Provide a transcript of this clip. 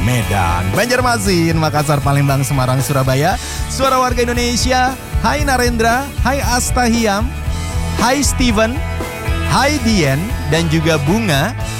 Medan, Banjarmasin, Makassar, Palembang, Semarang, Surabaya. Suara warga Indonesia. Hai Narendra, hai Astahiam, hai Steven, hai Dian, dan juga Bunga.